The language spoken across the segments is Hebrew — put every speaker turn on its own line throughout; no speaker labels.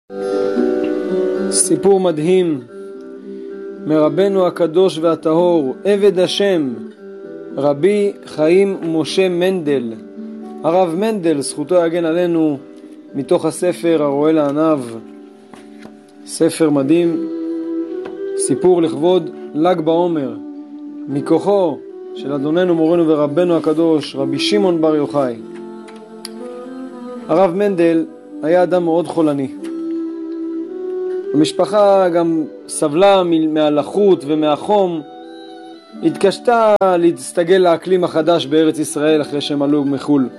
סיפור מדהים מרבנו הקדוש והטהור, עבד השם, רבי חיים משה מנדל. הרב מנדל, זכותו יגן עלינו, מתוך הספר הרואה לעיניו, ספר מדהים, סיפור לכבוד ל"ג בעומר, מכוחו של אדוננו מורנו ורבנו הקדוש, רבי שמעון בר יוחאי. הרב מנדל היה אדם מאוד חולני. המשפחה גם סבלה מהלחות ומהחום, התקשתה להסתגל לאקלים החדש בארץ ישראל אחרי שהם עלו מחול.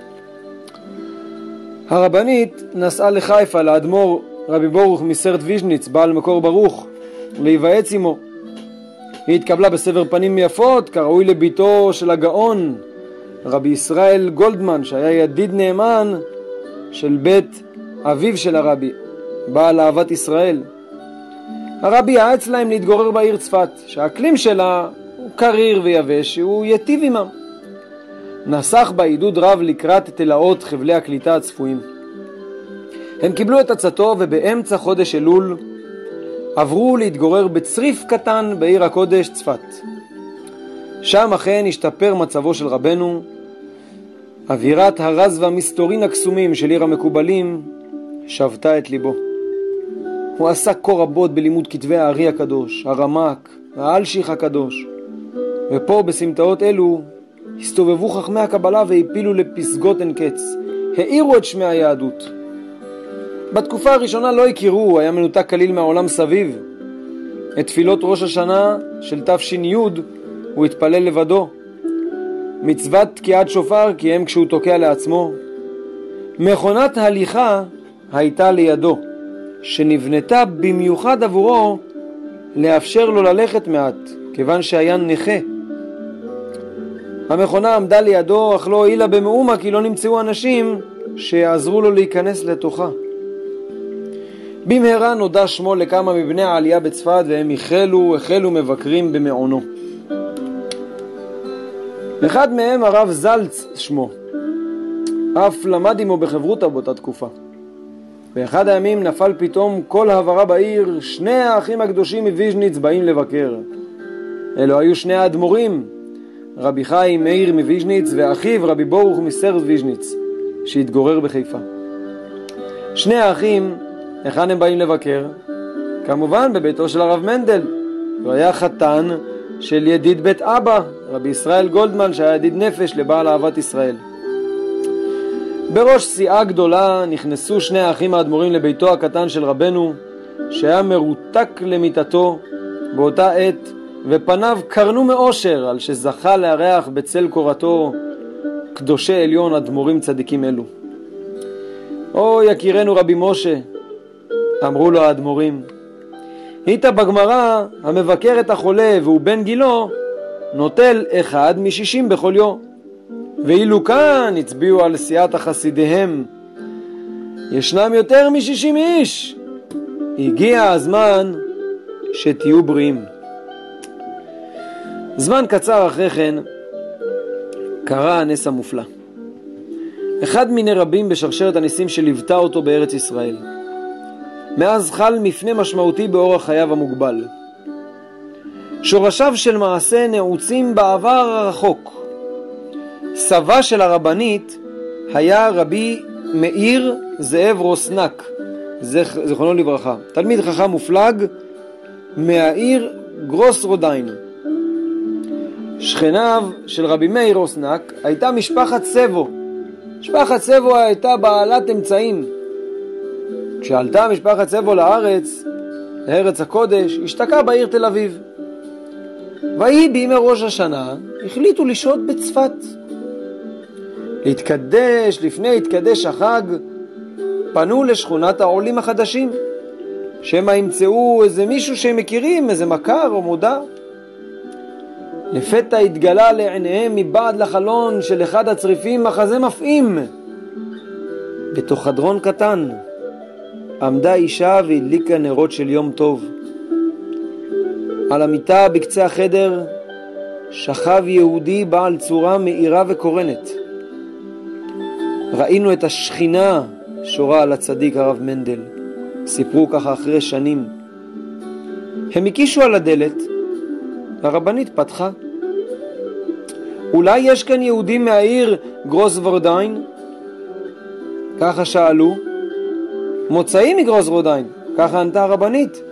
הרבנית נסעה לחיפה לאדמו"ר רבי ברוך מסרט ויז'ניץ, בעל מקור ברוך, להיוועץ עמו. היא התקבלה בסבר פנים יפות, כראוי לביתו של הגאון רבי ישראל גולדמן, שהיה ידיד נאמן של בית אביו של הרבי, בעל אהבת ישראל. הרבי יעץ להם להתגורר בעיר צפת, שהאקלים שלה הוא קריר ויבש, שהוא יטיב עמם. נסח בעידוד רב לקראת תלאות חבלי הקליטה הצפויים. הם קיבלו את עצתו, ובאמצע חודש אלול עברו להתגורר בצריף קטן בעיר הקודש צפת. שם אכן השתפר מצבו של רבנו. אווירת הרז והמסתורין הקסומים של עיר המקובלים שבתה את ליבו. הוא עשה כה רבות בלימוד כתבי הארי הקדוש, הרמ"ק, האלשיך הקדוש, ופה בסמטאות אלו הסתובבו חכמי הקבלה והפילו לפסגות אין קץ, העירו את שמי היהדות. בתקופה הראשונה לא הכירו, היה מנותק כליל מהעולם סביב. את תפילות ראש השנה של תש"י הוא התפלל לבדו. מצוות תקיעת שופר קיים כשהוא תוקע לעצמו. מכונת הליכה הייתה לידו, שנבנתה במיוחד עבורו לאפשר לו ללכת מעט, כיוון שהיה נכה. המכונה עמדה לידו, אך לא הועילה במאומה, כי לא נמצאו אנשים שיעזרו לו להיכנס לתוכה. במהרה נודע שמו לכמה מבני העלייה בצפת, והם החלו מבקרים במעונו. אחד מהם הרב זלץ שמו, אף למד עמו בחברותה באותה תקופה. באחד הימים נפל פתאום כל העברה בעיר, שני האחים הקדושים מוויז'ניץ באים לבקר. אלו היו שני האדמו"רים, רבי חיים מאיר מוויז'ניץ ואחיו רבי ברוך מסרט ויז'ניץ, שהתגורר בחיפה. שני האחים, היכן הם באים לבקר? כמובן בביתו של הרב מנדל. הוא היה חתן של ידיד בית אבא, רבי ישראל גולדמן, שהיה ידיד נפש לבעל אהבת ישראל. בראש סיעה גדולה נכנסו שני האחים האדמו"רים לביתו הקטן של רבנו, שהיה מרותק למיטתו באותה עת, ופניו קרנו מאושר על שזכה לארח בצל קורתו קדושי עליון אדמו"רים צדיקים אלו. או יקירנו רבי משה, אמרו לו האדמו"רים, היית בגמרא המבקר את החולה והוא בן גילו נוטל 1 מ-60 בכל יום, ואילו כאן הצביעו על סיעת החסידיהם ישנם יותר מ-60 איש. הגיע הזמן שתהיו בריאים. זמן קצר אחרי כן קרה הנס המופלא, אחד מיני רבים בשרשרת הניסים שליוותה אותו בארץ ישראל. מאז חל מפנה משמעותי באורח חייו המוגבל. שורשיו של מעשה נעוצים בעבר הרחוק. סבה של הרבנית היה רבי מאיר זאב רוסנק, זכרונו לברכה, תלמיד חכם מופלג מהעיר גרוס רודיין. שכניו של רבי מאיר רוסנק הייתה משפחת סבו. משפחת סבו הייתה בעלת אמצעים. כשעלתה משפחת סבו לארץ הקודש, השתקעה בעיר תל אביב. והיא בימי ראש השנה החליטו לשהות בצפת. להתקדש, לפני התקדש החג, פנו לשכונת העולים החדשים, שמה ימצאו איזה מישהו שהם מכירים, איזה מכר או מודע. לפתע התגלה לעיניהם מבעד לחלון של אחד הצריפים מחזה מפעים. בתוך חדרון קטן עמדה אישה והדליקה נרות של יום טוב. על המיטה בקצה החדר שכב יהודי בעל צורה מאירה וקורנת. ראינו את השכינה שורה על הצדיק הרב מנדל, סיפרו ככה אחרי שנים. הם הקישו על הדלת, הרבנית פתחה. אולי יש כאן יהודים מהעיר גרוסוורדיין? ככה שאלו. מוצאים מגרוסוורדיין, ככה ענתה הרבנית.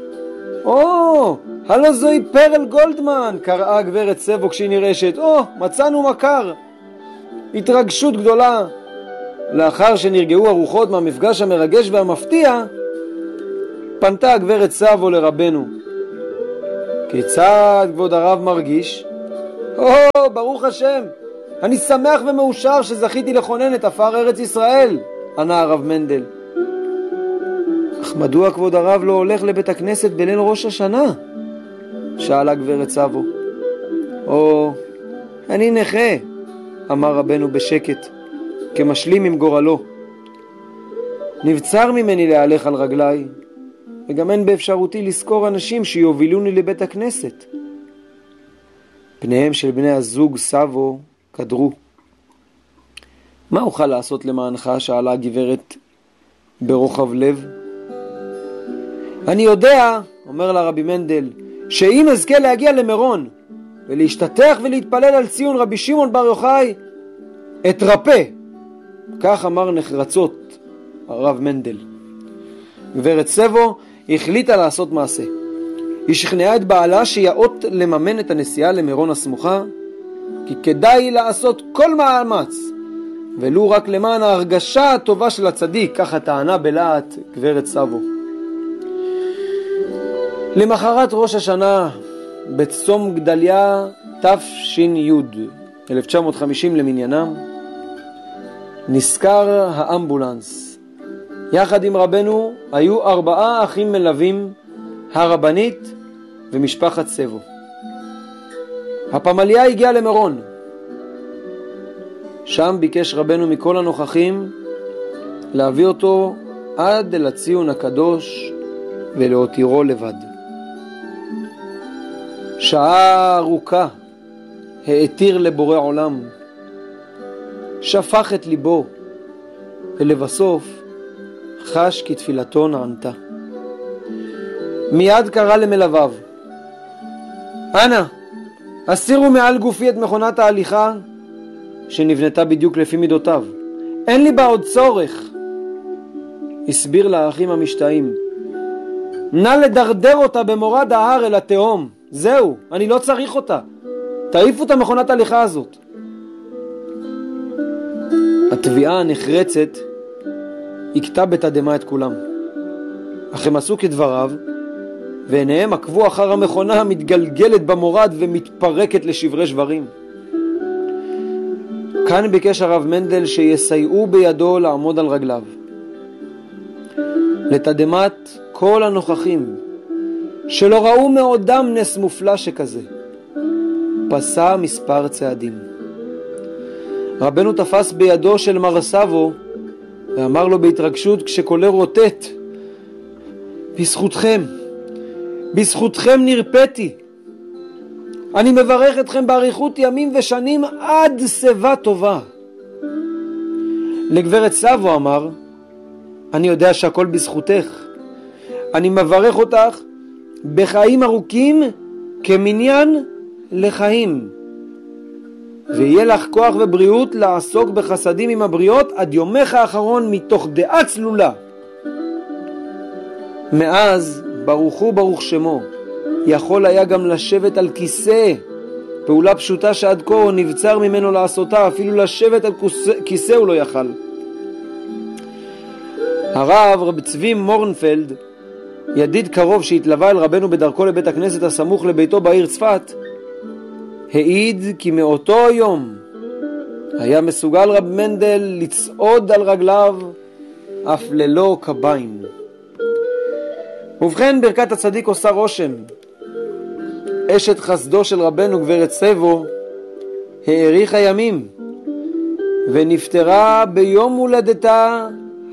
הלו זוהי פרל גולדמן, קראה גברת סבו כשהיא נרשת. מצאנו מכר. התרגשות גדולה. לאחר שנרגעו הרוחות מהמפגש המרגש והמפתיע, פנתה הגברת סבו לרבנו. כיצד כבוד הרב מרגיש? ברוך השם, אני שמח ומאושר שזכיתי לכונן את עפר ארץ ישראל, ענה הרב מנדל. אך מדוע כבוד הרב לא הולך לבית הכנסת בליל ראש השנה? שאלה גברת סבו. אני נכה, אמר רבנו בשקט, כמשלים עם גורלו. נבצר ממני להלך על רגליי, וגם אין באפשרותי לזכור אנשים שיובילוני לבית הכנסת. פניהם של בני הזוג סבו קדרו. מה אוכל לעשות למענך? שאלה הגברת ברוחב לב. אני יודע, אומר לה רבי מנדל, שאם אזכה להגיע למירון ולהשתתח ולהתפלל על ציון רבי שמעון בר יוחאי, אתרפא. כך אמר נחרצות הרב מנדל. גברת סבו החליטה לעשות מעשה. היא שכנעה את בעלה שיאות לממן את הנסיעה למירון הסמוכה, כי כדאי לעשות כל מאמץ, ולו רק למען ההרגשה הטובה של הצדיק, ככה טענה בלהט גברת סבו. למחרת ראש השנה, בצום גדליה תש"י, 1950 למניינם, נזכר האמבולנס. יחד עם רבנו היו 4 אחים מלווים, הרבנית ומשפחת סבו. הפמליה הגיעה למירון. שם ביקש רבנו מכל הנוכחים להביא אותו עד אל הציון הקדוש ולהותירו לבד. שעה ארוכה העתיר לבורא עולם, שפך את ליבו, ולבסוף חש כי תפילתו נענתה. מיד קרא למלוויו, אנא, הסירו מעל גופי את מכונת ההליכה שנבנתה בדיוק לפי מידותיו. אין לי בה עוד צורך. הסביר לאחים המשתאים, נא לדרדר אותה במורד ההר אל התהום. זהו, אני לא צריך אותה. תעיפו את המכונת ההליכה הזאת. התביעה הנחרצת הכתה בתדמה את כולם. אך הם עשו כדבריו, ועיניהם עקבו אחר המכונה המתגלגלת במורד ומתפרקת לשברי שברים. כאן ביקש הרב מנדל שיסייעו בידו לעמוד על רגליו. לתדמת כל הנוכחים שלא ראו מעודם נס מופלא שכזה, פסע מספר צעדים. רבנו תפס בידו של מר סבו ואמר לו בהתרגשות כשקולו רוטט, בזכותכם נרפאתי. אני מברך אתכם באריכות ימים ושנים עד שיבה טובה. לגברת סבו אמר, אני יודע שהכל בזכותך. אני מברך אותך בחיים ארוכים כמניין לחיים. ויהיה לך כוח ובריאות לעסוק בחסדים עם הבריות עד יומך האחרון מתוך דעה צלולה. מאז ברוך הוא ברוך שמו יכול היה גם לשבת על כיסא, פעולה פשוטה שעד כה נבצר ממנו לעשותה, אפילו לשבת על כיסא הוא לא יכל. הרב רב צבי מורנפלד, ידיד קרוב שהתלווה אל רבנו בדרכו לבית הכנסת הסמוך לביתו בעיר צפת, העיד כי מאותו יום היה מסוגל רב מנדל לצעוד על רגליו אף ללא קביים. ובכן, ברכת הצדיק עושה רושם. אשת חסדו של רבנו גברת סבו האריכה ימים ונפטרה ביום הולדתה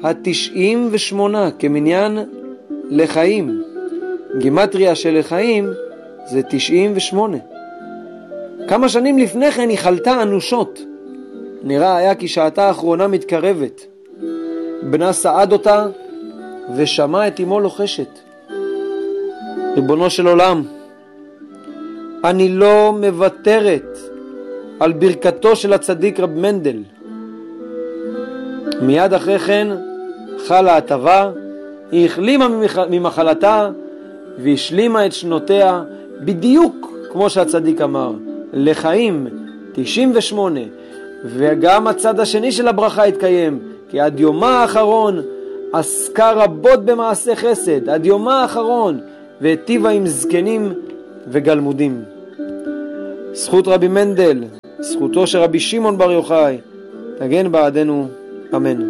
98 כמניין לחיים. גימטריה של לחיים זה 98. כמה שנים לפני כן היא חלתה אנושות. נראה היה כי שעתה האחרונה מתקרבת. בנה סעד אותה ושמע את אמו לוחשת. ריבונו של עולם, אני לא מוותרת על ברכתו של הצדיק רב מנדל. מיד אחרי כן חלה הטבה, היא החלימה ממחלתה והשלימה את שנותיה בדיוק כמו שהצדיק אמר, לחיים 98, וגם הצד השני של הברכה התקיים, כי עד יומה האחרון עסקה רבות במעשה חסד, עד יומה האחרון, והטיבה עם זקנים וגלמודים. זכות רבי מנדל, זכותו של רבי שמעון בר יוחאי, תגן בעדנו, אמן.